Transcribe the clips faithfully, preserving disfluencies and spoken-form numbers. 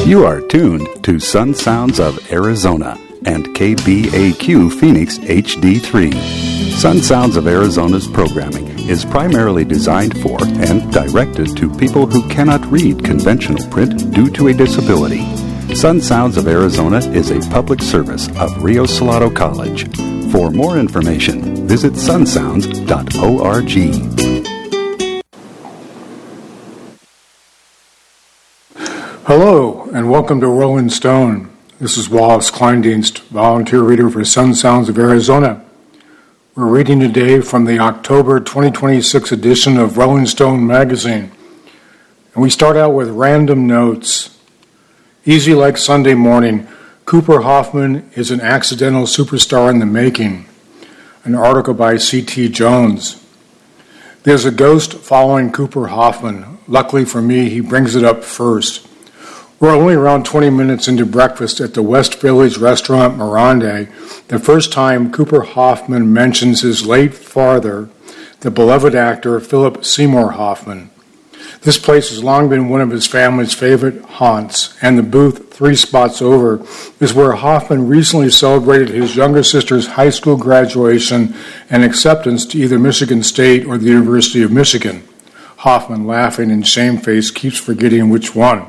You are tuned to Sun Sounds of Arizona and K B A Q Phoenix H D three. Sun Sounds of Arizona's programming is primarily designed for and directed to people who cannot read conventional print due to a disability. Sun Sounds of Arizona is a public service of Rio Salado College. For more information, visit sun sounds dot org. Hello, and welcome to Rolling Stone. This is Wallace Kleindienst, volunteer reader for Sun Sounds of Arizona. We're reading today from the October twenty twenty-six edition of Rolling Stone magazine. And we start out with random notes. Easy like Sunday morning, Cooper Hoffman is an accidental superstar in the making. An article by C T Jones. There's a ghost following Cooper Hoffman. Luckily for me, he brings it up first. We're only around twenty minutes into breakfast at the West Village restaurant Mirande, the first time Cooper Hoffman mentions his late father, the beloved actor Philip Seymour Hoffman. This place has long been one of his family's favorite haunts, and the booth three spots over is where Hoffman recently celebrated his younger sister's high school graduation and acceptance to either Michigan State or the University of Michigan. Hoffman, laughing and shamefaced, keeps forgetting which one.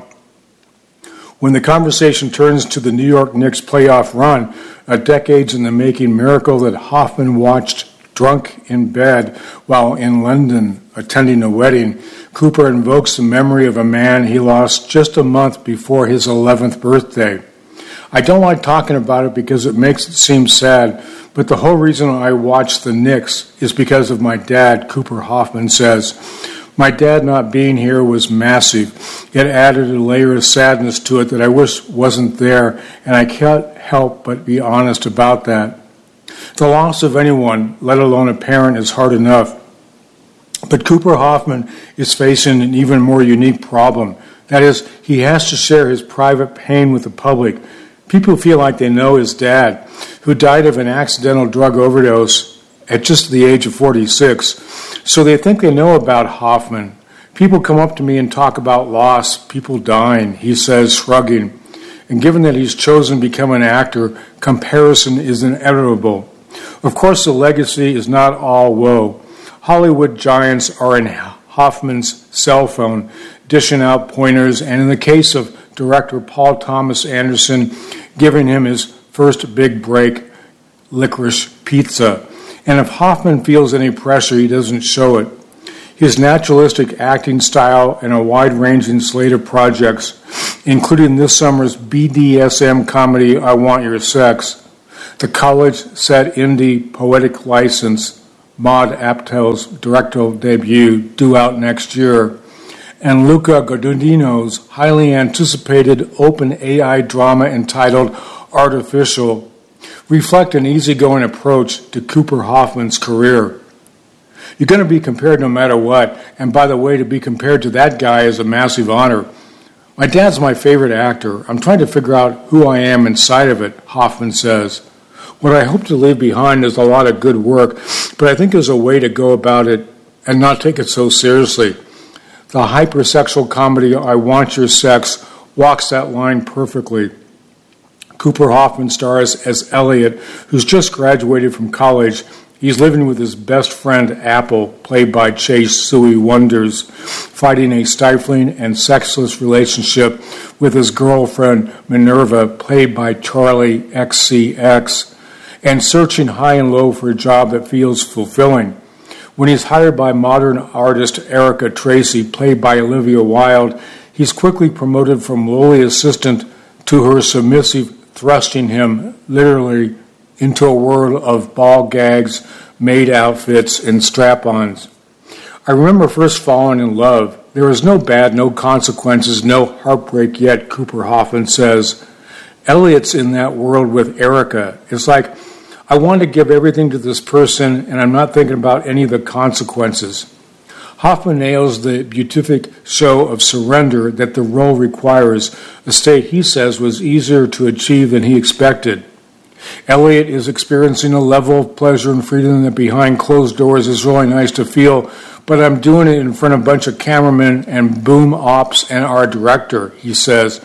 When the conversation turns to the New York Knicks playoff run, a decades-in-the-making miracle that Hoffman watched drunk in bed while in London attending a wedding, Cooper invokes the memory of a man he lost just a month before his eleventh birthday. I don't like talking about it because it makes it seem sad, but the whole reason I watch the Knicks is because of my dad, Cooper Hoffman says. My dad not being here was massive. It added a layer of sadness to it that I wish wasn't there, and I can't help but be honest about that. The loss of anyone, let alone a parent, is hard enough. But Cooper Hoffman is facing an even more unique problem. That is, he has to share his private pain with the public. People feel like they know his dad, who died of an accidental drug overdose at just the age of forty-six. So they think they know about Hoffman. People come up to me and talk about loss, people dying, he says, shrugging. And given that he's chosen to become an actor, comparison is inevitable. Of course, the legacy is not all woe. Hollywood giants are in Hoffman's cell phone, dishing out pointers, and in the case of director Paul Thomas Anderson, giving him his first big break, Licorice Pizza. And if Hoffman feels any pressure, he doesn't show it. His naturalistic acting style and a wide-ranging slate of projects, including this summer's B D S M comedy I Want Your Sex, the college-set indie Poetic License, Maud Apatow's directorial debut, due out next year, and Luca Guadagnino's highly anticipated open A I drama entitled Artificial, reflect an easygoing approach to Cooper Hoffman's career. You're going to be compared no matter what, and by the way, to be compared to that guy is a massive honor. My dad's my favorite actor. I'm trying to figure out who I am inside of it, Hoffman says. What I hope to leave behind is a lot of good work, but I think there's a way to go about it and not take it so seriously. The hypersexual comedy I Want Your Sex walks that line perfectly. Cooper Hoffman stars as Elliot, who's just graduated from college. He's living with his best friend, Apple, played by Chase Suey Wonders, fighting a stifling and sexless relationship with his girlfriend, Minerva, played by Charlie X C X, and searching high and low for a job that feels fulfilling. When he's hired by modern artist Erica Tracy, played by Olivia Wilde, he's quickly promoted from lowly assistant to her submissive, thrusting him literally into a world of ball gags, maid outfits, and strap-ons. I remember first falling in love. There was no bad, no consequences, no heartbreak yet, Cooper Hoffman says. Elliot's in that world with Erica. It's like, I want to give everything to this person, and I'm not thinking about any of the consequences. Hoffman nails the beatific show of surrender that the role requires, a state he says was easier to achieve than he expected. Elliot is experiencing a level of pleasure and freedom that behind closed doors is really nice to feel, but I'm doing it in front of a bunch of cameramen and boom ops and our director, he says,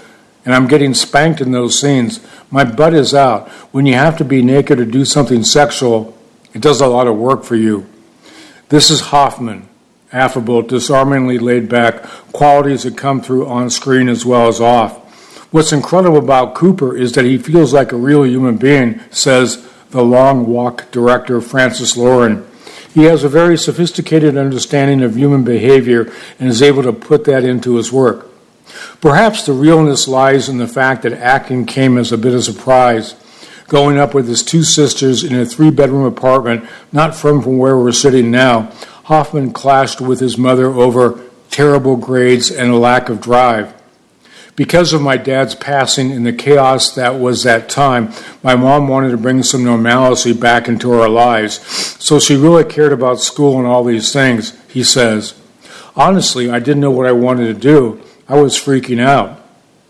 and I'm getting spanked in those scenes. My butt is out. When you have to be naked or do something sexual, it does a lot of work for you. This is Hoffman, affable, disarmingly laid back, qualities that come through on screen as well as off. What's incredible about Cooper is that he feels like a real human being, says the Long Walk director Francis Loren. He has a very sophisticated understanding of human behavior and is able to put that into his work. Perhaps the realness lies in the fact that acting came as a bit of a surprise. Going up with his two sisters in a three-bedroom apartment not far from where we're sitting now, Hoffman clashed with his mother over terrible grades and a lack of drive. Because of my dad's passing and the chaos that was that time, my mom wanted to bring some normalcy back into our lives. So she really cared about school and all these things, he says. Honestly, I didn't know what I wanted to do. I was freaking out.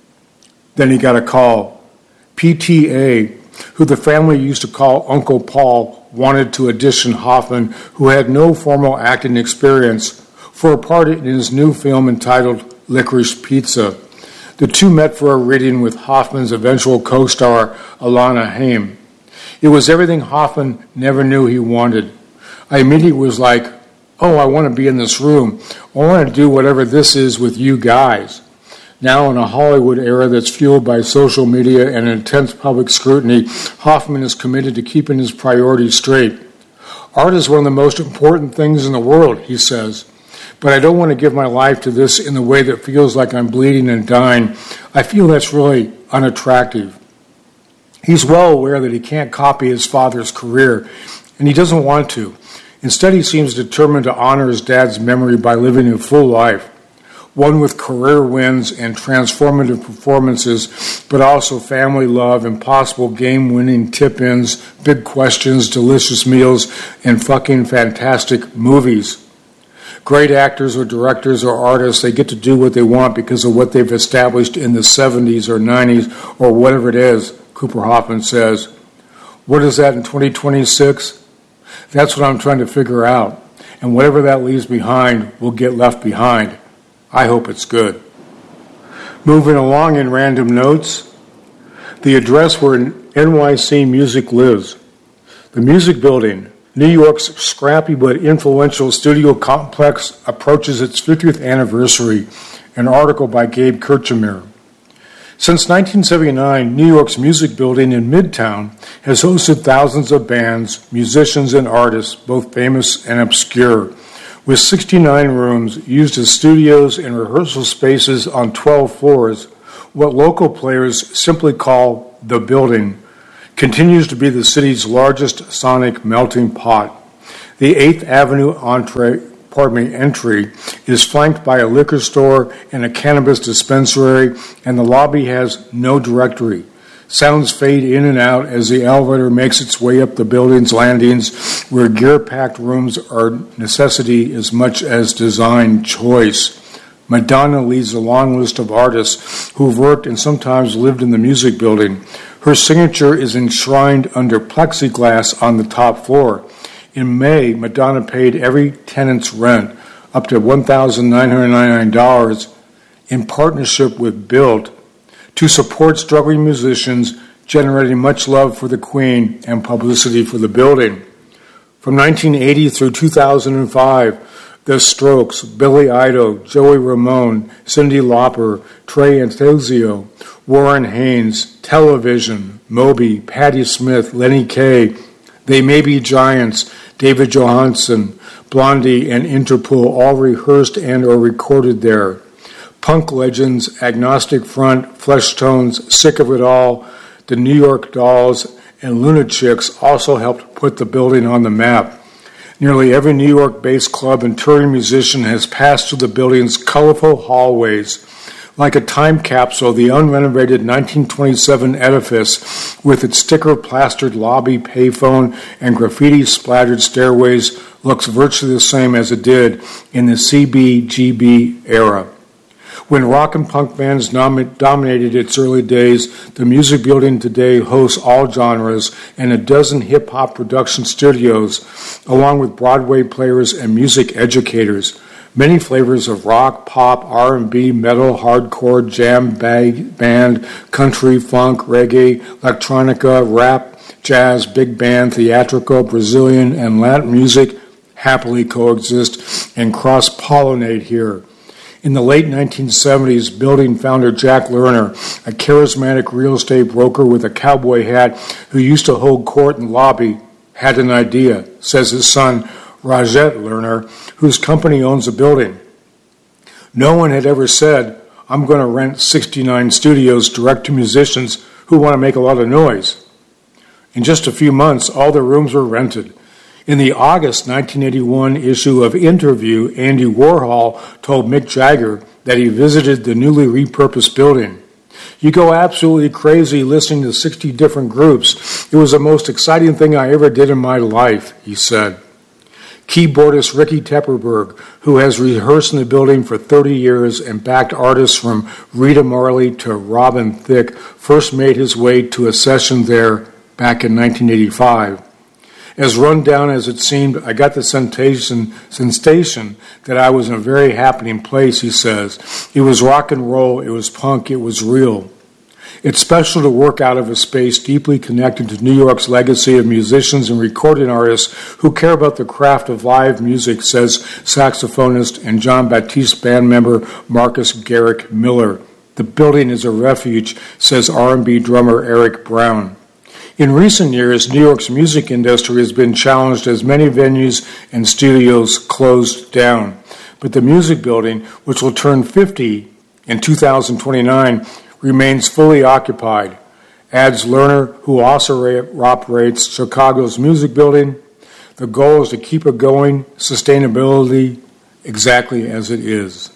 Then he got a call. P T A, who the family used to call Uncle Paul, wanted to audition Hoffman, who had no formal acting experience, for a part in his new film entitled Licorice Pizza. The two met for a reading with Hoffman's eventual co-star, Alana Haim. It was everything Hoffman never knew he wanted. I immediately was like, oh, I want to be in this room. I want to do whatever this is with you guys. Now in a Hollywood era that's fueled by social media and intense public scrutiny, Hoffman is committed to keeping his priorities straight. Art is one of the most important things in the world, he says. But I don't want to give my life to this in the way that feels like I'm bleeding and dying. I feel that's really unattractive. He's well aware that he can't copy his father's career, and he doesn't want to. Instead, he seems determined to honor his dad's memory by living a full life, one with career wins and transformative performances, but also family love, impossible game-winning tip-ins, big questions, delicious meals, and fucking fantastic movies. Great actors or directors or artists, they get to do what they want because of what they've established in the seventies or nineties or whatever it is, Cooper Hoffman says. What is that in twenty twenty-six? That's what I'm trying to figure out. And whatever that leaves behind will get left behind. I hope it's good. Moving along in random notes, the address where N Y C Music lives. The Music Building, New York's scrappy but influential studio complex, approaches its fiftieth anniversary, an article by Gabe Kirchmeier. Since nineteen seventy-nine, New York's Music Building in Midtown has hosted thousands of bands, musicians, and artists, both famous and obscure. With sixty-nine rooms used as studios and rehearsal spaces on twelve floors, what local players simply call the building continues to be the city's largest sonic melting pot. The eighth Avenue entree, pardon me, entry is flanked by a liquor store and a cannabis dispensary, and the lobby has no directory. Sounds fade in and out as the elevator makes its way up the building's landings, where gear-packed rooms are necessity as much as design choice. Madonna leads a long list of artists who've worked and sometimes lived in the Music Building. Her signature is enshrined under plexiglass on the top floor. In May, Madonna paid every tenant's rent, up to one thousand nine hundred ninety-nine dollars, in partnership with Build, to support struggling musicians, generating much love for the Queen and publicity for the building. From nineteen eighty through two thousand five, The Strokes, Billy Idol, Joey Ramone, Cyndi Lauper, Trey Anastasio, Warren Haynes, Television, Moby, Patti Smith, Lenny Kaye, They May Be Giants, David Johansen, Blondie, and Interpol all rehearsed and or recorded there. Punk legends, Agnostic Front, Fleshtones, Sick of It All, the New York Dolls, and Lunatics also helped put the building on the map. Nearly every New York-based club and touring musician has passed through the building's colorful hallways. Like a time capsule, the unrenovated nineteen twenty-seven edifice, with its sticker-plastered lobby, payphone, and graffiti-splattered stairways, looks virtually the same as it did in the C B G B era. When rock and punk bands nom- dominated its early days, the Music Building today hosts all genres and a dozen hip-hop production studios, along with Broadway players and music educators. Many flavors of rock, pop, R and B, metal, hardcore, jam, band, country, funk, reggae, electronica, rap, jazz, big band, theatrical, Brazilian, and Latin music happily coexist and cross-pollinate here. In the late nineteen seventies, building founder Jack Lerner, a charismatic real estate broker with a cowboy hat who used to hold court and lobby, had an idea, says his son, Rajat Lerner, whose company owns the building. No one had ever said, I'm going to rent sixty-nine studios direct to musicians who want to make a lot of noise. In just a few months, all the rooms were rented. In the August nineteen eighty-one issue of Interview, Andy Warhol told Mick Jagger that he visited the newly repurposed building. You go absolutely crazy listening to sixty different groups. It was the most exciting thing I ever did in my life, he said. Keyboardist Ricky Tepperberg, who has rehearsed in the building for thirty years and backed artists from Rita Marley to Robin Thicke, first made his way to a session there back in nineteen eighty-five. As run down as it seemed, I got the sensation, sensation that I was in a very happening place, he says. It was rock and roll, it was punk, it was real. It's special to work out of a space deeply connected to New York's legacy of musicians and recording artists who care about the craft of live music, says saxophonist and John Baptiste band member Marcus Garrick Miller. The building is a refuge, says R and B drummer Eric Brown. In recent years, New York's music industry has been challenged as many venues and studios closed down. But the music building, which will turn fifty in two thousand twenty-nine, remains fully occupied, adds Lerner, who also operates Chicago's music building. The goal is to keep it going, sustainability, exactly as it is.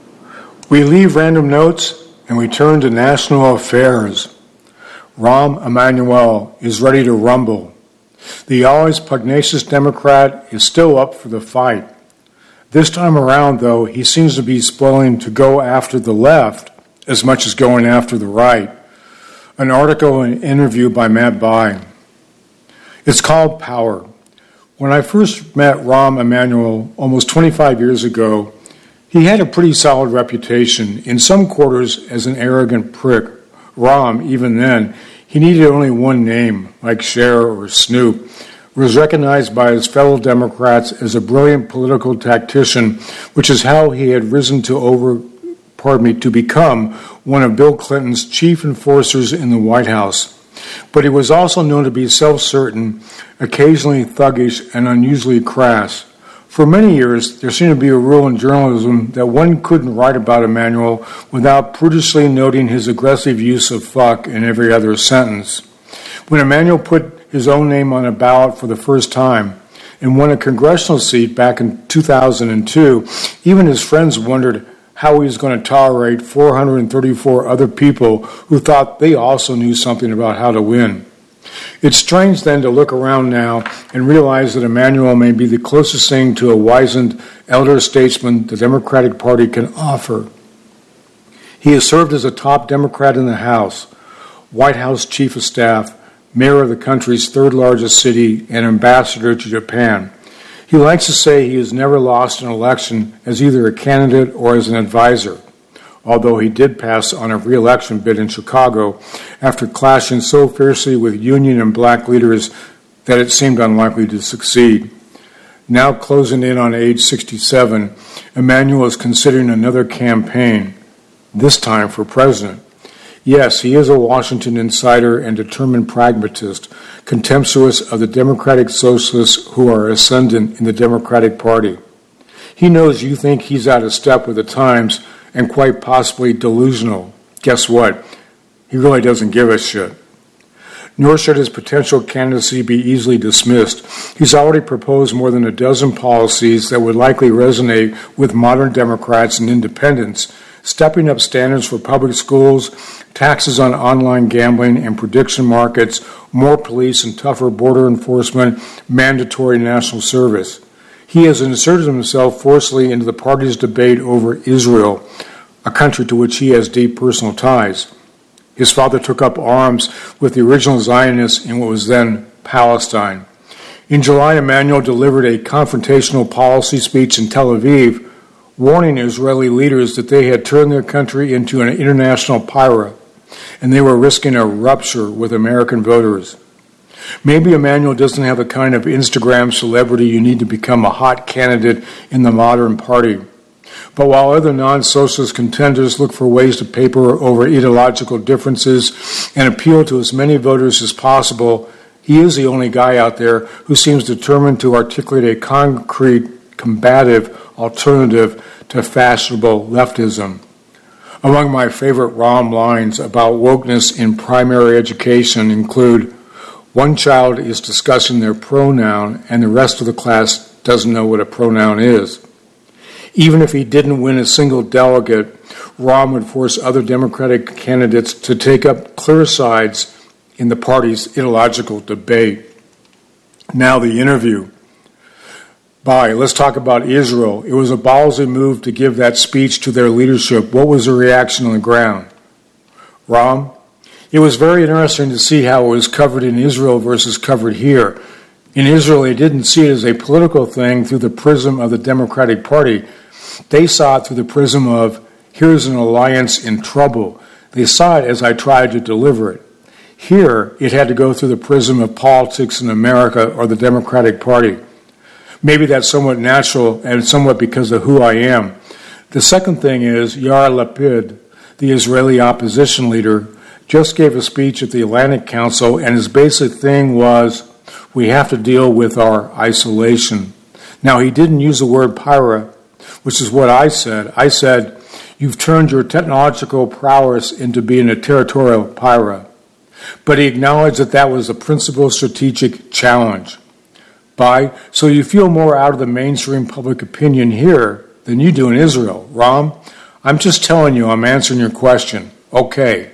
We leave random notes and we turn to national affairs. Rahm Emanuel is ready to rumble. The always pugnacious Democrat is still up for the fight. This time around, though, he seems to be spoiling to go after the left as much as going after the right. An article and interview by Matt Bai. It's called Power. When I first met Rahm Emanuel almost twenty-five years ago, he had a pretty solid reputation, in some quarters as an arrogant prick. Rahm, even then, he needed only one name, like Cher or Snoop, was recognized by his fellow Democrats as a brilliant political tactician, which is how he had risen to over, pardon me, to become one of Bill Clinton's chief enforcers in the White House. But he was also known to be self-certain, occasionally thuggish, and unusually crass. For many years, there seemed to be a rule in journalism that one couldn't write about Emanuel without prudishly noting his aggressive use of fuck in every other sentence. When Emanuel put his own name on a ballot for the first time and won a congressional seat back in two thousand two, even his friends wondered how he was going to tolerate four hundred thirty-four other people who thought they also knew something about how to win. It's strange then to look around now and realize that Emanuel may be the closest thing to a wizened elder statesman the Democratic Party can offer. He has served as a top Democrat in the House, White House Chief of Staff, mayor of the country's third largest city, and ambassador to Japan. He likes to say he has never lost an election as either a candidate or as an advisor, although he did pass on a re-election bid in Chicago after clashing so fiercely with union and black leaders that it seemed unlikely to succeed. Now closing in on age sixty-seven, Emanuel is considering another campaign, this time for president. Yes, he is a Washington insider and determined pragmatist, contemptuous of the Democratic Socialists who are ascendant in the Democratic Party. He knows you think he's out of step with the times and quite possibly delusional. Guess what? He really doesn't give a shit. Nor should his potential candidacy be easily dismissed. He's already proposed more than a dozen policies that would likely resonate with modern Democrats and independents, stepping up standards for public schools, taxes on online gambling and prediction markets, more police and tougher border enforcement, mandatory national service. He has inserted himself forcefully into the party's debate over Israel, a country to which he has deep personal ties. His father took up arms with the original Zionists in what was then Palestine. In July, Emanuel delivered a confrontational policy speech in Tel Aviv, warning Israeli leaders that they had turned their country into an international pirate, and they were risking a rupture with American voters. Maybe Emmanuel doesn't have the kind of Instagram celebrity you need to become a hot candidate in the modern party. But while other non-socialist contenders look for ways to paper over ideological differences and appeal to as many voters as possible, he is the only guy out there who seems determined to articulate a concrete, combative alternative to fashionable leftism. Among my favorite Rahm lines about wokeness in primary education include, one child is discussing their pronoun and the rest of the class doesn't know what a pronoun is. Even if he didn't win a single delegate, Rahm would force other Democratic candidates to take up clear sides in the party's ideological debate. Now the interview. Bye. Let's talk about Israel. It was a ballsy move to give that speech to their leadership. What was the reaction on the ground? Rahm? It was very interesting to see how it was covered in Israel versus covered here. In Israel, they didn't see it as a political thing through the prism of the Democratic Party. They saw it through the prism of, here's an alliance in trouble. They saw it as I tried to deliver it. Here, it had to go through the prism of politics in America or the Democratic Party. Maybe that's somewhat natural and somewhat because of who I am. The second thing is, Yair Lapid, the Israeli opposition leader, just gave a speech at the Atlantic Council, and his basic thing was, we have to deal with our isolation. Now, he didn't use the word pirate, which is what I said. I said, you've turned your technological prowess into being a territorial pirate. But he acknowledged that that was a principal strategic challenge. By, so you feel more out of the mainstream public opinion here than you do in Israel. Rahm, I'm just telling you, I'm answering your question. Okay.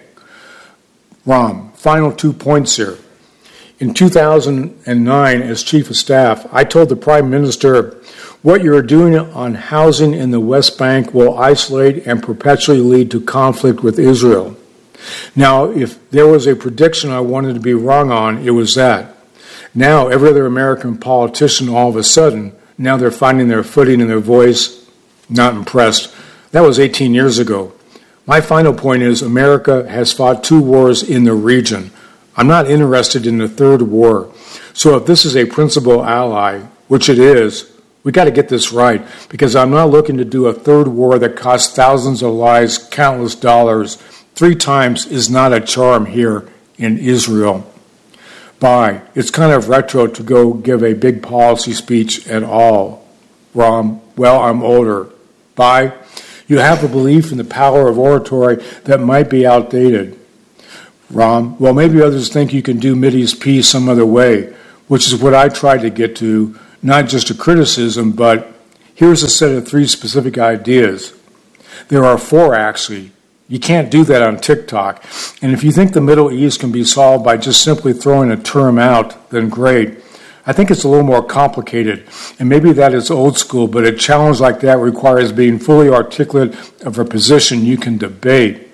Rahm, final two points here. In two thousand nine, as Chief of Staff, I told the Prime Minister, what you are doing on housing in the West Bank will isolate and perpetually lead to conflict with Israel. Now, if there was a prediction I wanted to be wrong on, it was that. Now, every other American politician, all of a sudden, now they're finding their footing and their voice, not impressed. That was eighteen years ago. My final point is America has fought two wars in the region. I'm not interested in the third war. So if this is a principal ally, which it is, we got to get this right, because I'm not looking to do a third war that costs thousands of lives, countless dollars. Three times is not a charm here in Israel. Bye. It's kind of retro to go give a big policy speech at all. Rahm, well, I'm older. Bye. You have a belief in the power of oratory that might be outdated. Rahm, well, maybe others think you can do Mideast peace some other way, which is what I tried to get to, not just a criticism, but here's a set of three specific ideas. There are four, actually. You can't do that on TikTok. And if you think the Middle East can be solved by just simply throwing a term out, then great. I think it's a little more complicated, and maybe that is old school, but a challenge like that requires being fully articulate of a position you can debate.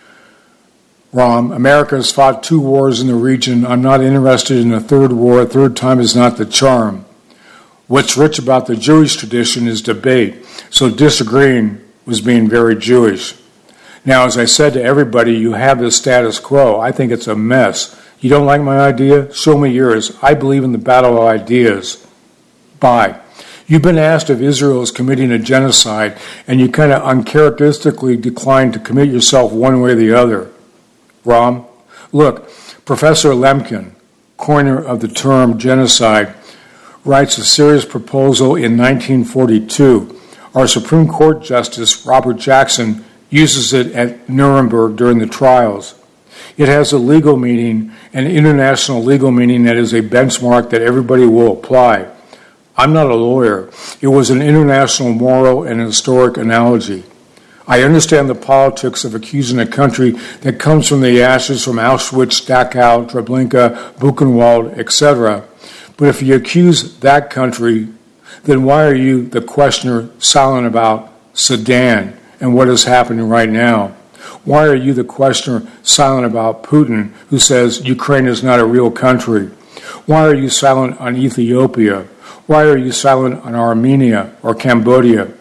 Rahm, America has fought two wars in the region. I'm not interested in a third war. A third time is not the charm. What's rich about the Jewish tradition is debate, so disagreeing was being very Jewish. Now, as I said to everybody, you have the status quo. I think it's a mess. You don't like my idea? Show me yours. I believe in the battle of ideas. Bye. You've been asked if Israel is committing a genocide, and you kind of uncharacteristically decline to commit yourself one way or the other. Rahm, look, Professor Lemkin, coiner of the term genocide, writes a serious proposal in nineteen forty-two. Our Supreme Court Justice, Robert Jackson, uses it at Nuremberg during the trials. It has a legal meaning, an international legal meaning that is a benchmark that everybody will apply. I'm not a lawyer. It was an international moral and historic analogy. I understand the politics of accusing a country that comes from the ashes from Auschwitz, Dachau, Treblinka, Buchenwald, et cetera. But if you accuse that country, then why are you, the questioner, silent about Sudan and what is happening right now? Why are you, the questioner, silent about Putin, who says Ukraine is not a real country? Why are you silent on Ethiopia? Why are you silent on Armenia or Cambodia?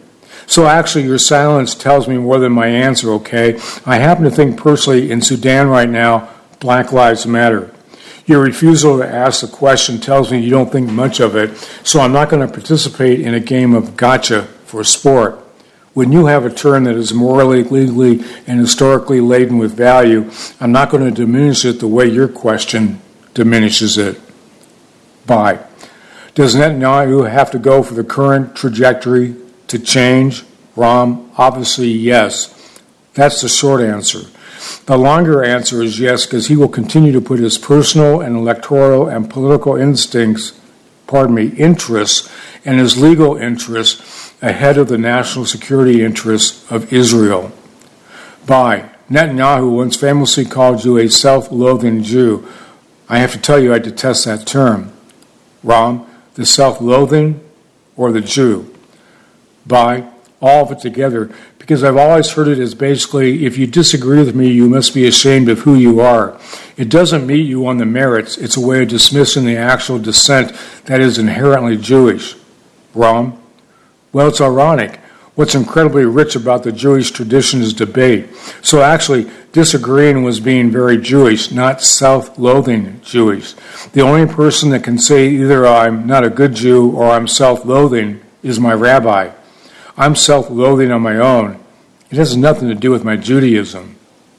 So actually, your silence tells me more than my answer, okay? I happen to think personally in Sudan right now, Black Lives Matter. Your refusal to ask the question tells me you don't think much of it, so I'm not going to participate in a game of gotcha for sport. When you have a term that is morally, legally, and historically laden with value, I'm not going to diminish it the way your question diminishes it. Bye. Does Netanyahu have to go for the current trajectory to change? Ram, obviously yes. That's the short answer. The longer answer is yes, because he will continue to put his personal and electoral and political instincts, pardon me, interests, and his legal interests ahead of the national security interests of Israel. Bye. Netanyahu once famously called you a self-loathing Jew. I have to tell you I detest that term. Ram, the self-loathing or the Jew? Bye. All of it together, because I've always heard it as basically, if you disagree with me, you must be ashamed of who you are. It doesn't meet you on the merits. It's a way of dismissing the actual dissent that is inherently Jewish. Ram? Well, it's ironic. What's incredibly rich about the Jewish tradition is debate. So actually, disagreeing was being very Jewish, not self-loathing Jewish. The only person that can say either I'm not a good Jew or I'm self-loathing is my rabbi. I'm self-loathing on my own. It has nothing to do with my Judaism.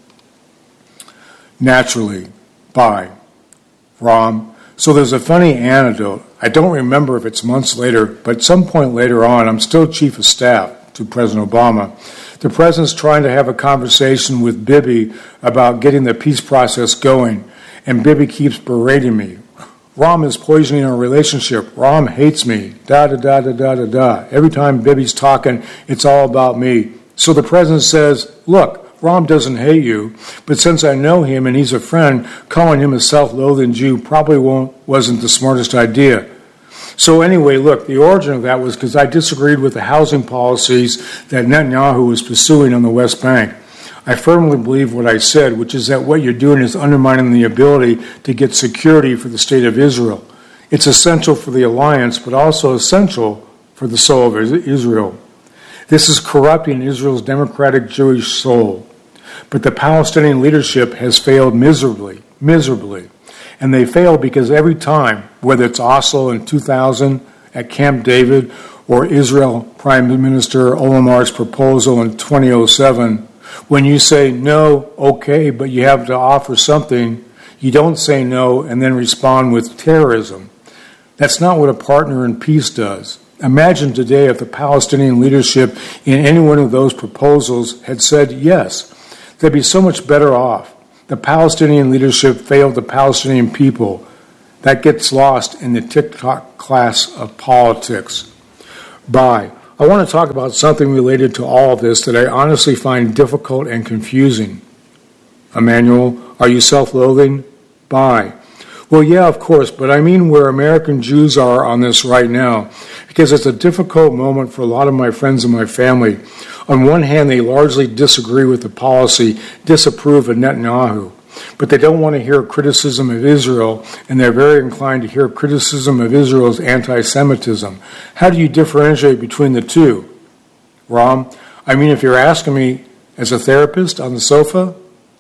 Naturally. Bye. Ram. So there's a funny anecdote. I don't remember if it's months later, but at some point later on, I'm still chief of staff to President Obama. The president's trying to have a conversation with Bibi about getting the peace process going, and Bibi keeps berating me. Ram is poisoning our relationship. Ram hates me. Da da da da da da da. Every time Bibi's talking, it's all about me. So the president says, look, Ram doesn't hate you, but since I know him and he's a friend, calling him a self-loathing Jew probably won't, wasn't the smartest idea. So anyway, look, the origin of that was because I disagreed with the housing policies that Netanyahu was pursuing on the West Bank. I firmly believe what I said, which is that what you're doing is undermining the ability to get security for the state of Israel. It's essential for the alliance, but also essential for the soul of Israel. This is corrupting Israel's democratic Jewish soul. But the Palestinian leadership has failed miserably, miserably. And they failed because every time, whether it's Oslo in two thousand, at Camp David, or Israel Prime Minister Olamar's proposal in twenty oh seven, when you say no, okay, but you have to offer something, you don't say no and then respond with terrorism. That's not what a partner in peace does. Imagine today if the Palestinian leadership in any one of those proposals had said yes. They'd be so much better off. The Palestinian leadership failed the Palestinian people. That gets lost in the TikTok class of politics. Bye. I want to talk about something related to all of this that I honestly find difficult and confusing. Emmanuel, are you self-loathing? Bye. Well, yeah, of course, but I mean where American Jews are on this right now, because it's a difficult moment for a lot of my friends and my family. On one hand, they largely disagree with the policy, disapprove of Netanyahu, but they don't want to hear criticism of Israel, and they're very inclined to hear criticism of Israel's anti-Semitism. How do you differentiate between the two? Ram, I mean, if you're asking me as a therapist on the sofa,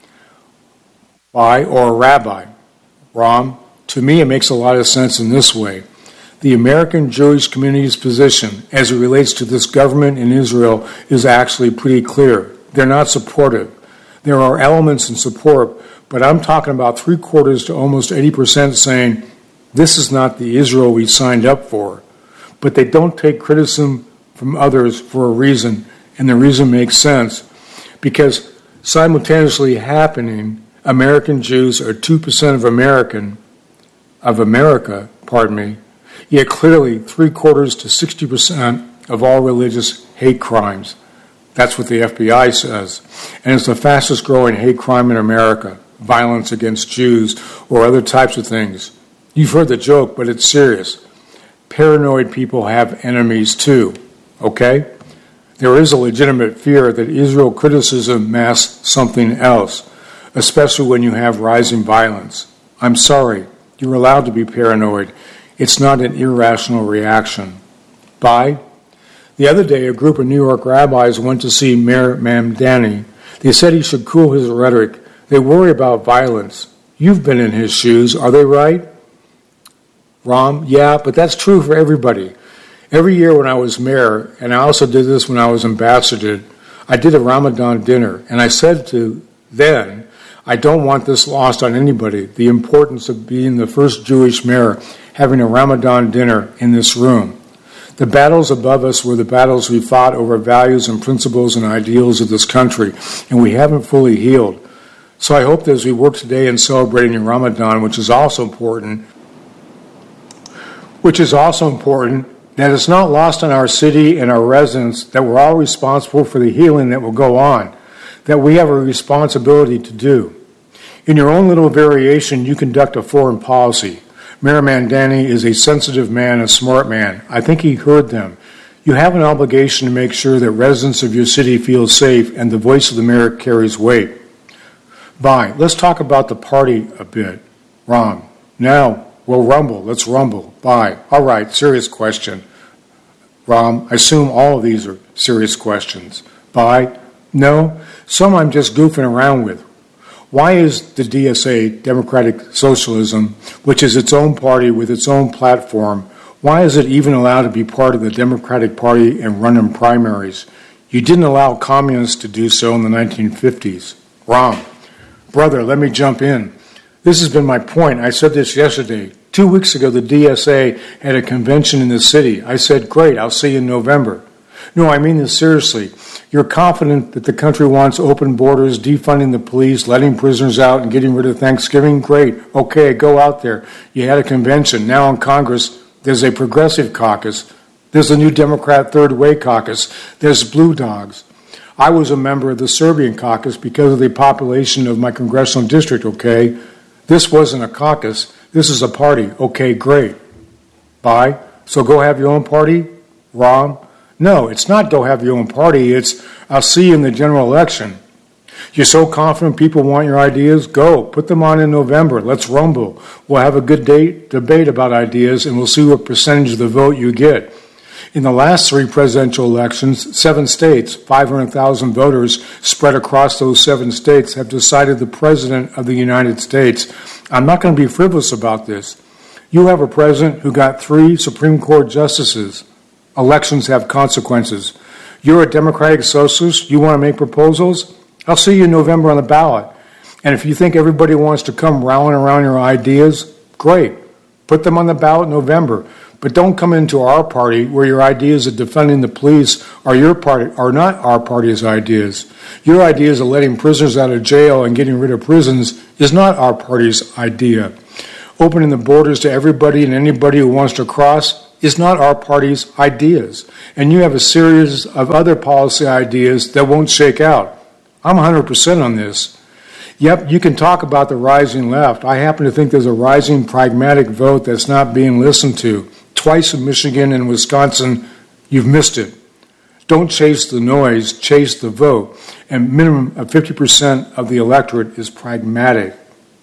why, or a rabbi, Ram, to me it makes a lot of sense in this way. The American Jewish community's position as it relates to this government in Israel is actually pretty clear. They're not supportive. There are elements in support, but I'm talking about three quarters to almost eighty percent saying, this is not the Israel we signed up for. But they don't take criticism from others for a reason, and the reason makes sense, because simultaneously happening, American Jews are two percent of American, of America, pardon me, yet clearly three quarters to sixty percent of all religious hate crimes. That's what the F B I says. And it's the fastest growing hate crime in America, violence against Jews or other types of things. You've heard the joke, but it's serious. Paranoid people have enemies too, okay? There is a legitimate fear that Israel criticism masks something else, especially when you have rising violence. I'm sorry, you're allowed to be paranoid. It's not an irrational reaction. Bye. The other day, a group of New York rabbis went to see Mayor Mamdani. They said he should cool his rhetoric. They worry about violence. You've been in his shoes. Are they right? Ram, yeah, but that's true for everybody. Every year when I was mayor, and I also did this when I was ambassador, I did a Ramadan dinner, and I said to then, I don't want this lost on anybody, the importance of being the first Jewish mayor having a Ramadan dinner in this room. The battles above us were the battles we fought over values and principles and ideals of this country, and we haven't fully healed. So I hope that as we work today in celebrating Ramadan, which is also important, which is also important, that it's not lost on our city and our residents that we're all responsible for the healing that will go on, that we have a responsibility to do. In your own little variation, you conduct a foreign policy. Mayor Mamdani is a sensitive man, a smart man. I think he heard them. You have an obligation to make sure that residents of your city feel safe and the voice of the mayor carries weight. Bye. Let's talk about the party a bit. Ram. Now, we'll rumble. Let's rumble. Bye. All right, serious question. Ram, I assume all of these are serious questions. Bye. No, some I'm just goofing around with. Why is the D S A, Democratic Socialism, which is its own party with its own platform, why is it even allowed to be part of the Democratic Party and run in primaries? You didn't allow communists to do so in the nineteen fifties. Ram, brother, let me jump in. This has been my point. I said this yesterday. Two weeks ago, the D S A had a convention in the city. I said, great, I'll see you in November. No, I mean this seriously. You're confident that the country wants open borders, defunding the police, letting prisoners out, and getting rid of Thanksgiving? Great. Okay, go out there. You had a convention. Now in Congress, there's a progressive caucus. There's a new Democrat Third Way caucus. There's Blue Dogs. I was a member of the Serbian caucus because of the population of my congressional district, okay? This wasn't a caucus. This is a party. Okay, great. Bye. So go have your own party? Ram? No, it's not go have your own party. It's I'll see you in the general election. You're so confident people want your ideas? Go. Put them on in November. Let's rumble. We'll have a good day, debate about ideas, and we'll see what percentage of the vote you get. In the last three presidential elections, seven states, five hundred thousand voters spread across those seven states, have decided the president of the United States. I'm not going to be frivolous about this. You have a president who got three Supreme Court justices. Elections have consequences. You're a Democratic Socialist. You want to make proposals? I'll see you in November on the ballot. And if you think everybody wants to come rallying around your ideas, great. Put them on the ballot in November. But don't come into our party where your ideas of defunding the police are your party, are not our party's ideas. Your ideas of letting prisoners out of jail and getting rid of prisons is not our party's idea. Opening the borders to everybody and anybody who wants to cross is not our party's ideas. And you have a series of other policy ideas that won't shake out. I'm one hundred percent on this. Yep, you can talk about the rising left. I happen to think there's a rising pragmatic vote that's not being listened to. Twice in Michigan and Wisconsin, you've missed it. Don't chase the noise, chase the vote. And minimum of fifty percent of the electorate is pragmatic.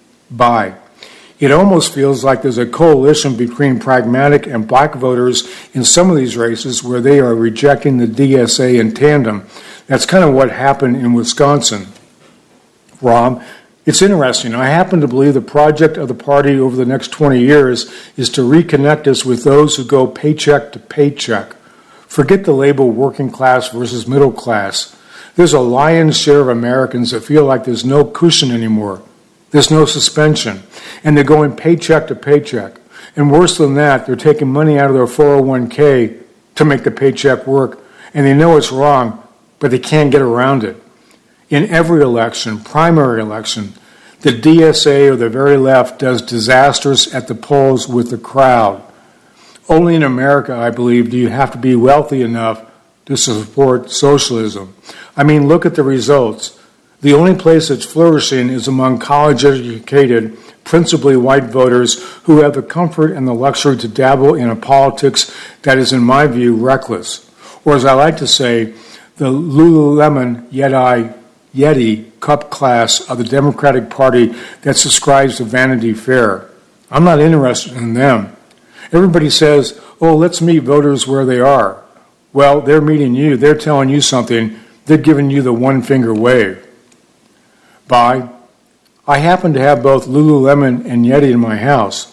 Bye. It almost feels like there's a coalition between pragmatic and black voters in some of these races where they are rejecting the D S A in tandem. That's kind of what happened in Wisconsin. Ram, it's interesting. I happen to believe the project of the party over the next twenty years is to reconnect us with those who go paycheck to paycheck. Forget the label working class versus middle class. There's a lion's share of Americans that feel like there's no cushion anymore. There's no suspension. And they're going paycheck to paycheck. And worse than that, they're taking money out of their four oh one k to make the paycheck work. And they know it's wrong, but they can't get around it. In every election, primary election, the D S A or the very left does disasters at the polls with the crowd. Only in America, I believe, do you have to be wealthy enough to support socialism. I mean, look at the results. The only place that's flourishing is among college-educated, principally white voters who have the comfort and the luxury to dabble in a politics that is, in my view, reckless. Or as I like to say, the Lululemon Yeti, Yeti cup class of the Democratic Party that subscribes to Vanity Fair. I'm not interested in them. Everybody says, oh, let's meet voters where they are. Well, they're meeting you. They're telling you something. They're giving you the one-finger wave. Bye. I happen to have both Lululemon and Yeti in my house.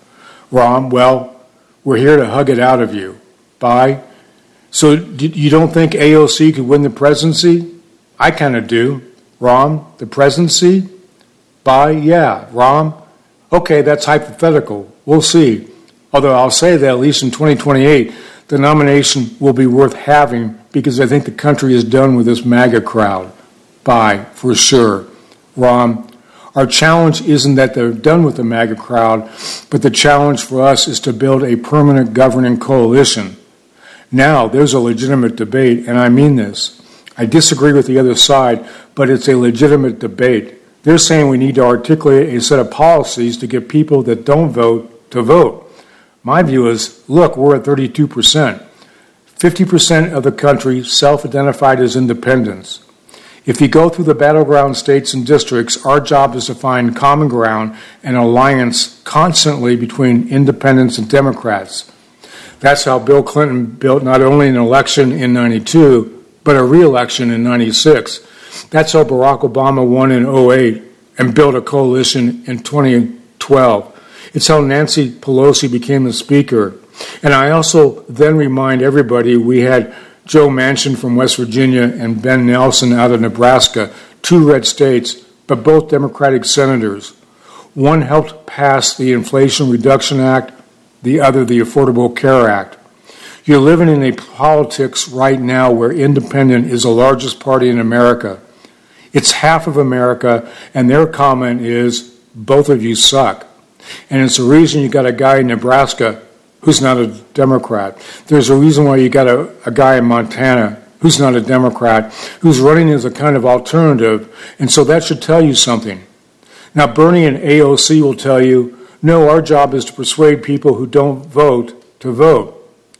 Rom, well, we're here to hug it out of you. Bye. So you don't think A O C could win the presidency? I kind of do. Rom, the presidency? Bye, yeah. Rom, okay, that's hypothetical. We'll see. Although I'll say that at least in twenty twenty-eight, the nomination will be worth having because I think the country is done with this MAGA crowd. Bye, for sure. Rom, our challenge isn't that they're done with the MAGA crowd, but the challenge for us is to build a permanent governing coalition. Now, there's a legitimate debate, and I mean this. I disagree with the other side, but it's a legitimate debate. They're saying we need to articulate a set of policies to get people that don't vote to vote. My view is, look, we're at thirty-two percent. fifty percent of the country self-identified as independents. If you go through the battleground states and districts, our job is to find common ground and alliance constantly between independents and Democrats. That's how Bill Clinton built not only an election in ninety-two, but a re-election in ninety-six. That's how Barack Obama won in oh eight and built a coalition in twenty twelve. It's how Nancy Pelosi became the Speaker. And I also then remind everybody we had Joe Manchin from West Virginia and Ben Nelson out of Nebraska, two red states, but both Democratic senators. One helped pass the Inflation Reduction Act, the other the Affordable Care Act. You're living in a politics right now where independent is the largest party in America. It's half of America, and their comment is, both of you suck. And it's the reason you got a guy in Nebraska who's not a Democrat. There's a reason why you got a, a guy in Montana who's not a Democrat, who's running as a kind of alternative, and so that should tell you something. Now, Bernie and A O C will tell you, no, our job is to persuade people who don't vote to vote.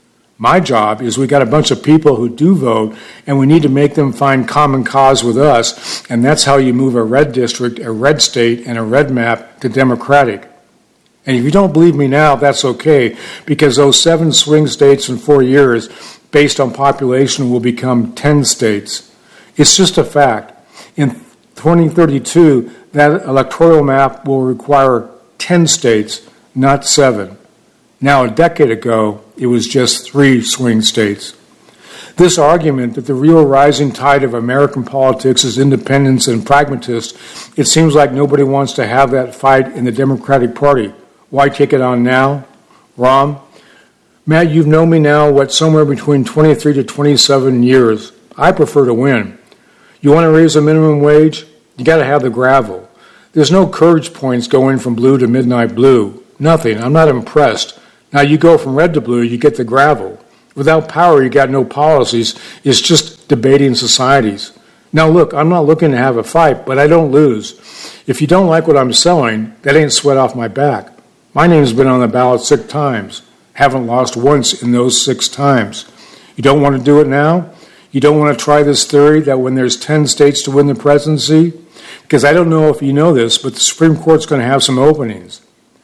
My job is we got a bunch of people who do vote, and we need to make them find common cause with us, and that's how you move a red district, a red state, and a red map to Democratic. And if you don't believe me now, that's okay, because those seven swing states in four years, based on population, will become ten states. It's just a fact. In twenty thirty-two, that electoral map will require ten states, not seven. Now, a decade ago, it was just three swing states. This argument that the real rising tide of American politics is independents and pragmatists, it seems like nobody wants to have that fight in the Democratic Party. Why take it on now? Rom, Matt, you've known me now, what, somewhere between twenty-three to twenty-seven years. I prefer to win. You want to raise the minimum wage? You got to have the gravel. There's no courage points going from blue to midnight blue. Nothing. I'm not impressed. Now, you go from red to blue, you get the gravel. Without power, you got no policies. It's just debating societies. Now, look, I'm not looking to have a fight, but I don't lose. If you don't like what I'm selling, that ain't sweat off my back. My name's been on the ballot six times. Haven't lost once in those six times. You don't want to do it now? You don't want to try this theory that when there's ten states to win the presidency? Because I don't know if you know this, but the Supreme Court's going to have some openings.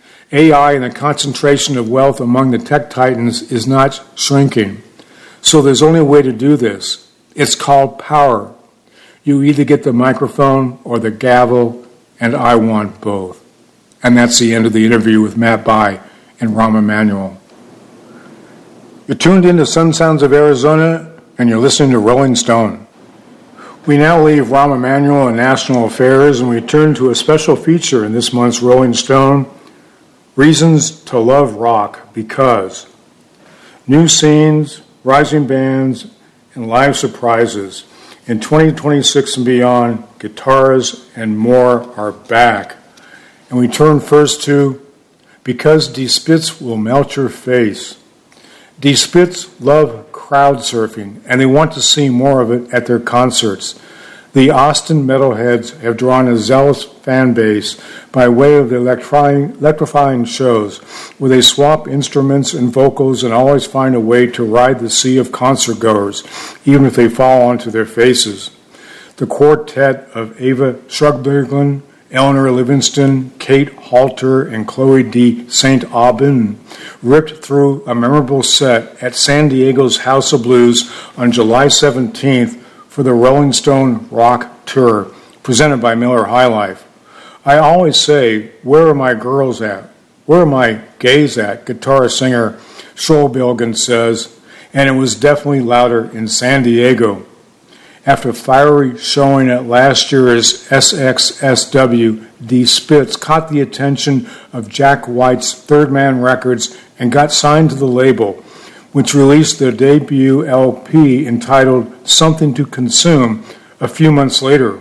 A I and the concentration of wealth among the tech titans is not shrinking. So there's only a way to do this. It's called power. You either get the microphone or the gavel, and I want both. And that's the end of the interview with Matt Bai and Rahm Emanuel. You're tuned in to Sun Sounds of Arizona, and you're listening to Rolling Stone. We now leave Rahm Emanuel and national affairs, and we turn to a special feature in this month's Rolling Stone, Reasons to Love Rock Because. New scenes, rising bands, and live surprises. In twenty twenty-six and beyond, guitars and more are back. And we turn first to Because Die Spitz Will Melt Your Face. Die Spitz love crowd surfing, and they want to see more of it at their concerts. The Austin metalheads have drawn a zealous fan base by way of the electrifying, electrifying shows, where they swap instruments and vocals and always find a way to ride the sea of concertgoers, even if they fall onto their faces. The quartet of Ava Shrugberglin Eleanor Livingston, Kate Halter, and Chloe de Saint Aubin ripped through a memorable set at San Diego's House of Blues on July seventeenth for the Rolling Stone Rock Tour, presented by Miller High Life. I always say, where are my girls at? Where are my gays at? Guitar singer Schrollbilgen says, and it was definitely louder in San Diego. After a fiery showing at last year's S X S W, D. Spitz caught the attention of Jack White's Third Man Records and got signed to the label, which released their debut L P entitled Something to Consume a few months later.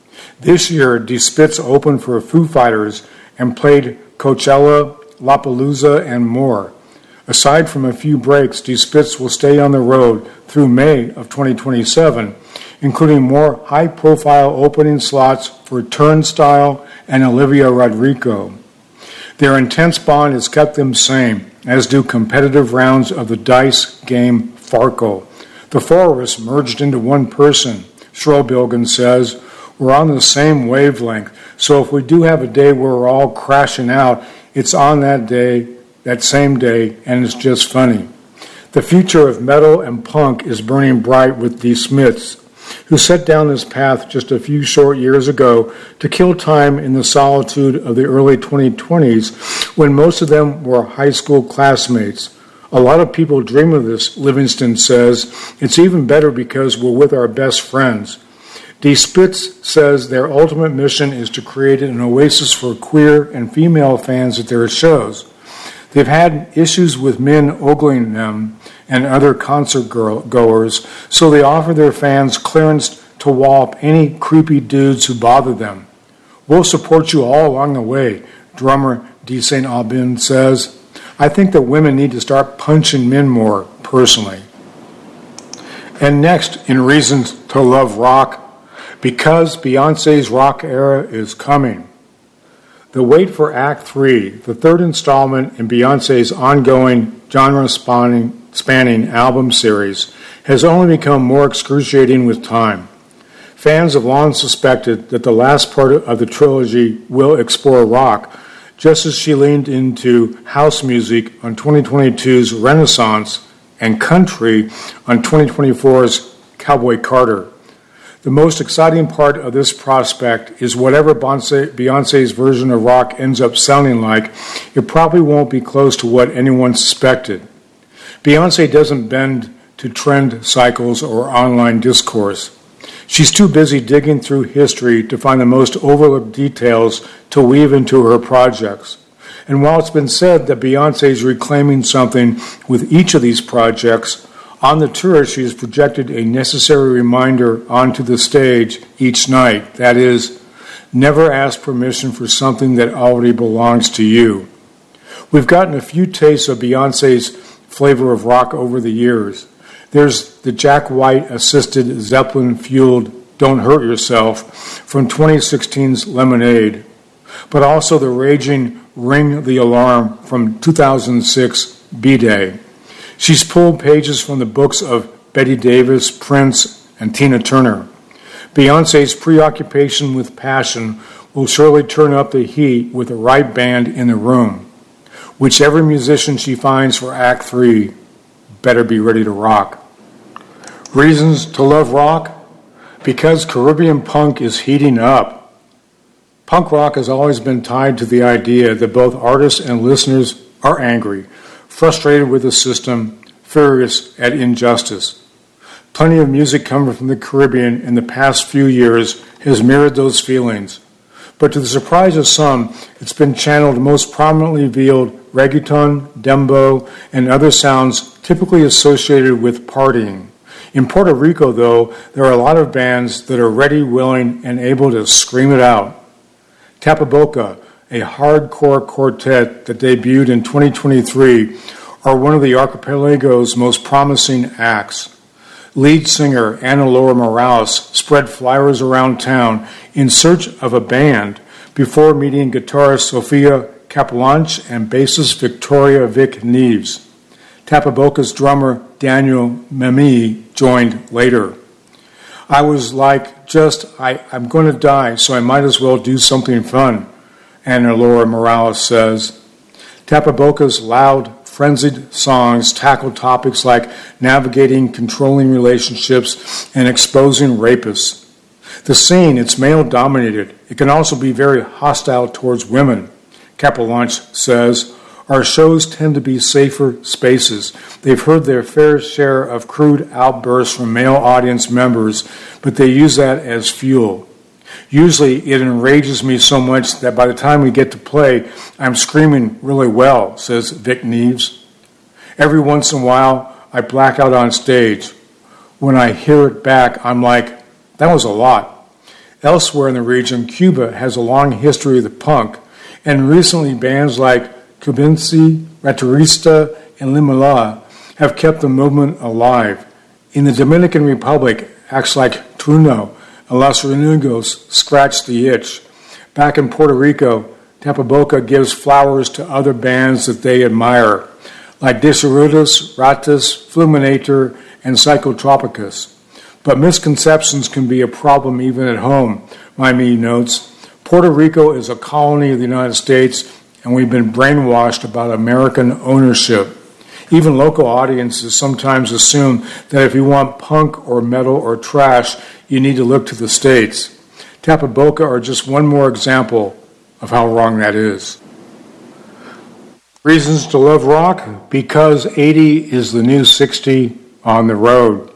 This year, D. Spitz opened for Foo Fighters and played Coachella, Lollapalooza, and more. Aside from a few breaks, D. Spitz will stay on the road through May of twenty twenty-seven, including more high-profile opening slots for Turnstile and Olivia Rodrigo. Their intense bond has kept them sane, as do competitive rounds of the dice game Farco. The four of us merged into one person, Schrollbilgen says. We're on the same wavelength, so if we do have a day where we're all crashing out, it's on that day, that same day, and it's just funny. The future of metal and punk is burning bright with D. Spitz, who set down this path just a few short years ago to kill time in the solitude of the early twenty twenties when most of them were high school classmates. A lot of people dream of this, Livingston says. It's even better because we're with our best friends. D. Spitz says their ultimate mission is to create an oasis for queer and female fans at their shows. They've had issues with men ogling them and other concert goers, so they offer their fans clearance to wallop any creepy dudes who bother them. We'll support you all along the way, drummer de Saint Aubin says. I think that women need to start punching men more, personally. And next, in Reasons to Love Rock, because Beyoncé's rock era is coming. The wait for Act three, the third installment in Beyoncé's ongoing genre-spanning spanning album series, has only become more excruciating with time. Fans have long suspected that the last part of the trilogy will explore rock, just as she leaned into house music on twenty twenty-two's Renaissance and country on twenty twenty-four's Cowboy Carter. The most exciting part of this prospect is whatever Beyoncé's version of rock ends up sounding like, it probably won't be close to what anyone suspected. Beyoncé doesn't bend to trend cycles or online discourse. She's too busy digging through history to find the most overlooked details to weave into her projects. And while it's been said that Beyoncé is reclaiming something with each of these projects, on the tour, she has projected a necessary reminder onto the stage each night. That is, never ask permission for something that already belongs to you. We've gotten a few tastes of Beyoncé's flavor of rock over the years. There's the Jack White-assisted Zeppelin-fueled Don't Hurt Yourself from twenty sixteen's Lemonade, but also the raging Ring the Alarm from two thousand six B-Day. She's pulled pages from the books of Betty Davis, Prince, and Tina Turner. Beyoncé's preoccupation with passion will surely turn up the heat with the right band in the room. Whichever musician she finds for Act three better be ready to rock. Reasons to love rock? Because Caribbean punk is heating up. Punk rock has always been tied to the idea that both artists and listeners are angry, frustrated with the system, furious at injustice. Plenty of music coming from the Caribbean in the past few years has mirrored those feelings. But to the surprise of some, it's been channeled most prominently via reggaeton, dembow, and other sounds typically associated with partying. In Puerto Rico, though, there are a lot of bands that are ready, willing, and able to scream it out. Tapaboca, a hardcore quartet that debuted in twenty twenty-three, are one of the archipelago's most promising acts. Lead singer Ana Laura Morales spread flyers around town in search of a band before meeting guitarist Sofia Capelanche and bassist Victoria Vic Neves. Tapaboca's drummer Daniel Memi joined later. I was like, just, I, I'm going to die, so I might as well do something fun, Ana Laura Morales says. Tapaboca's loud, frenzied songs tackle topics like navigating controlling relationships and exposing rapists. The scene, it's male-dominated. It can also be very hostile towards women. Capelanche says, our shows tend to be safer spaces. They've heard their fair share of crude outbursts from male audience members, but they use that as fuel. Usually it enrages me so much that by the time we get to play, I'm screaming really well, says Vic Neves. Every once in a while, I black out on stage. When I hear it back, I'm like, that was a lot. Elsewhere in the region, Cuba has a long history of the punk, and recently bands like Cubinci, Retorista, and Limala have kept the movement alive. In the Dominican Republic, acts like Trueno and Los Renegos scratch the itch. Back in Puerto Rico, Tapaboca gives flowers to other bands that they admire, like Deserudos, Ratas, Fluminator, and Psychotropicus. But misconceptions can be a problem even at home, Maimie notes. Puerto Rico is a colony of the United States, and we've been brainwashed about American ownership. Even local audiences sometimes assume that if you want punk or metal or trash, you need to look to the States. Tapaboca are just one more example of how wrong that is. Reasons to love rock? Because eighty is the new sixty on the road.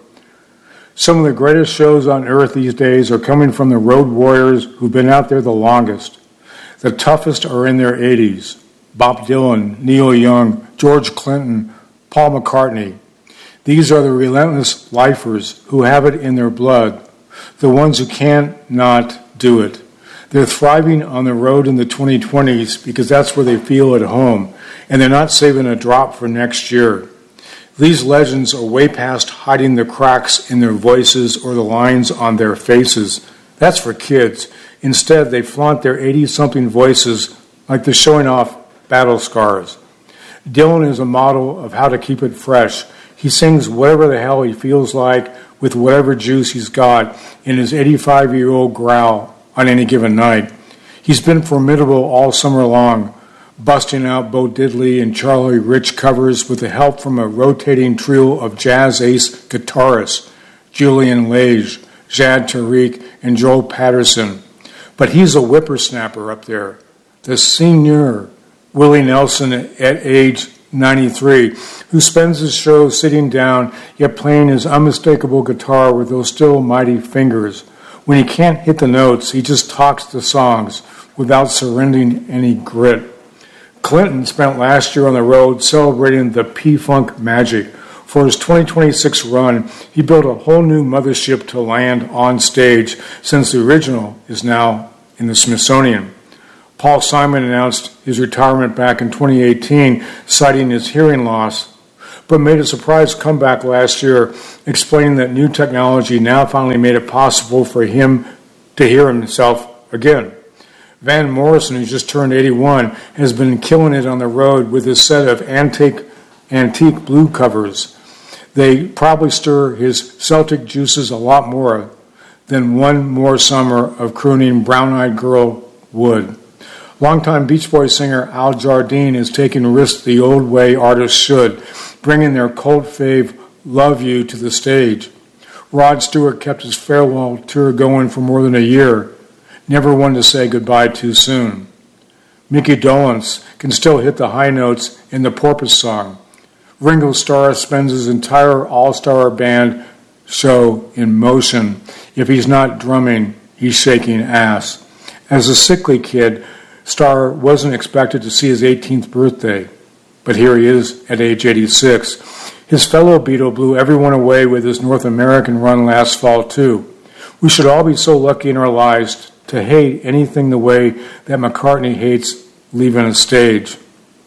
Some of the greatest shows on earth these days are coming from the road warriors who've been out there the longest. The toughest are in their eighties. Bob Dylan, Neil Young, George Clinton, Paul McCartney. These are the relentless lifers who have it in their blood, the ones who can't not do it. They're thriving on the road in the twenty twenties because that's where they feel at home, and they're not saving a drop for next year. These legends are way past hiding the cracks in their voices or the lines on their faces. That's for kids. Instead, they flaunt their eighty-something voices like they're showing off battle scars. Dylan is a model of how to keep it fresh. He sings whatever the hell he feels like with whatever juice he's got in his eighty-five-year-old growl on any given night. He's been formidable all summer long, busting out Bo Diddley and Charlie Rich covers with the help from a rotating trio of jazz ace guitarists, Julian Lage, Jad Tariq, and Joel Patterson. But he's a whippersnapper up there, the senior Willie Nelson at age ninety-three, who spends his show sitting down, yet playing his unmistakable guitar with those still mighty fingers. When he can't hit the notes, he just talks the songs without surrendering any grit. Clinton spent last year on the road celebrating the P-Funk magic. For his twenty twenty-six run, he built a whole new mothership to land on stage, since the original is now in the Smithsonian. Paul Simon announced his retirement back in twenty eighteen, citing his hearing loss, but made a surprise comeback last year, explaining that new technology now finally made it possible for him to hear himself again. Van Morrison, who just turned eighty-one, has been killing it on the road with his set of antique, antique blue covers. They probably stir his Celtic juices a lot more than one more summer of crooning Brown-Eyed Girl would. Longtime Beach Boys singer Al Jardine is taking risks the old way artists should, bringing their cult fave Love You to the stage. Rod Stewart kept his farewell tour going for more than a year, never one to say goodbye too soon. Mickey Dolenz can still hit the high notes in the Porpoise song. Ringo Starr spends his entire all-star band show in motion. If he's not drumming, he's shaking ass. As a sickly kid, Starr wasn't expected to see his eighteenth birthday, but here he is at age eighty-six. His fellow Beatle blew everyone away with his North American run last fall, too. We should all be so lucky in our lives to hate anything the way that McCartney hates leaving a stage.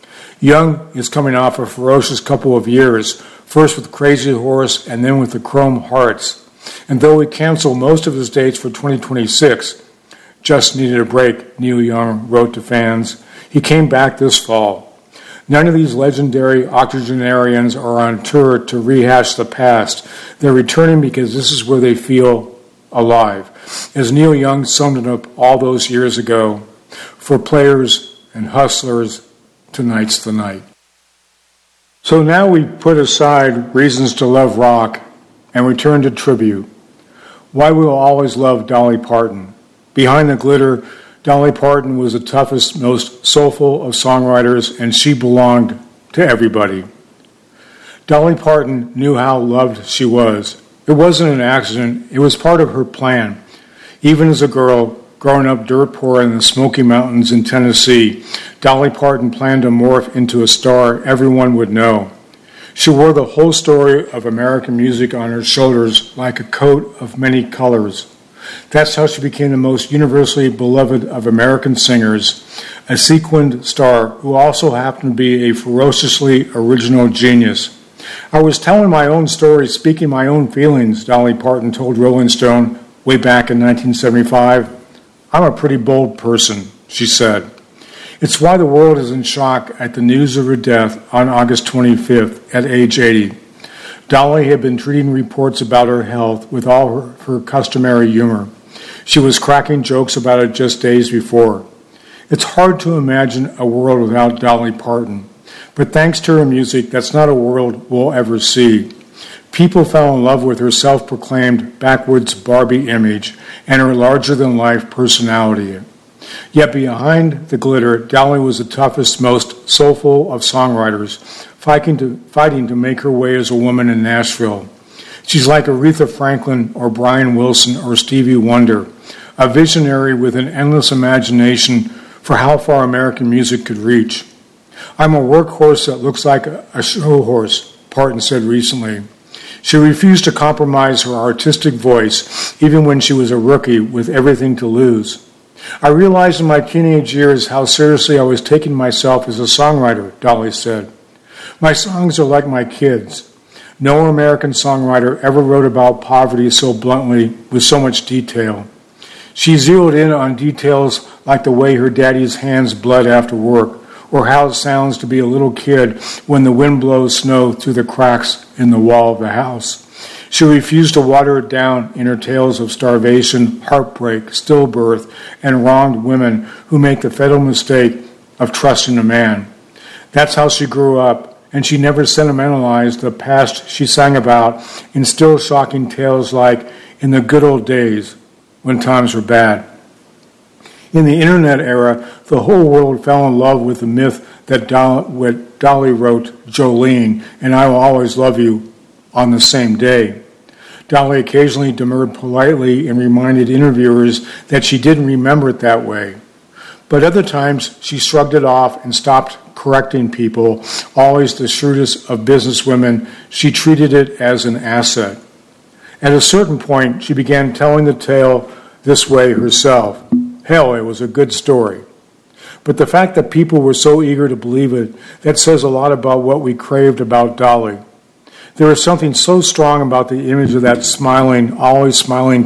Young is coming off a ferocious couple of years, first with Crazy Horse and then with the Chrome Hearts. And though he canceled most of his dates for twenty twenty-six, just needed a break, Neil Young wrote to fans. He came back this fall. None of these legendary octogenarians are on tour to rehash the past. They're returning because this is where they feel alive, as Neil Young summed it up all those years ago. For players and hustlers, tonight's the night. So now we put aside reasons to love rock and return to tribute. Why we will always love Dolly Parton. Behind the glitter, Dolly Parton was the toughest, most soulful of songwriters, and she belonged to everybody. Dolly Parton knew how loved she was. It wasn't an accident, it was part of her plan. Even as a girl, growing up dirt poor in the Smoky Mountains in Tennessee, Dolly Parton planned to morph into a star everyone would know. She wore the whole story of American music on her shoulders like a coat of many colors. That's how she became the most universally beloved of American singers, a sequined star who also happened to be a ferociously original genius. I was telling my own story, speaking my own feelings, Dolly Parton told Rolling Stone way back in nineteen seventy-five. I'm a pretty bold person, she said. It's why the world is in shock at the news of her death on August twenty-fifth at age eighty. Dolly had been treating reports about her health with all her, her customary humor. She was cracking jokes about it just days before. It's hard to imagine a world without Dolly Parton, but thanks to her music, that's not a world we'll ever see. People fell in love with her self-proclaimed backwoods Barbie image and her larger-than-life personality. Yet behind the glitter, Dolly was the toughest, most soulful of songwriters, fighting to, fighting to make her way as a woman in Nashville. She's like Aretha Franklin or Brian Wilson or Stevie Wonder, a visionary with an endless imagination for how far American music could reach. I'm a workhorse that looks like a show horse, Parton said recently. She refused to compromise her artistic voice, even when she was a rookie with everything to lose. I realized in my teenage years how seriously I was taking myself as a songwriter, Dolly said. My songs are like my kids. No American songwriter ever wrote about poverty so bluntly, with so much detail. She zeroed in on details like the way her daddy's hands bled after work, or how it sounds to be a little kid when the wind blows snow through the cracks in the wall of the house. She refused to water it down in her tales of starvation, heartbreak, stillbirth, and wronged women who make the fatal mistake of trusting a man. That's how she grew up, and she never sentimentalized the past she sang about in still shocking tales like In the Good Old Days, when times were bad. In the internet era, the whole world fell in love with the myth that Dolly wrote Jolene and I Will Always Love You on the same day. Dolly occasionally demurred politely and reminded interviewers that she didn't remember it that way. But other times, she shrugged it off and stopped correcting people. Always the shrewdest of businesswomen, she treated it as an asset. At a certain point, she began telling the tale this way herself. Hell, it was a good story. But the fact that people were so eager to believe it, that says a lot about what we craved about Dolly. There was something so strong about the image of that smiling, always smiling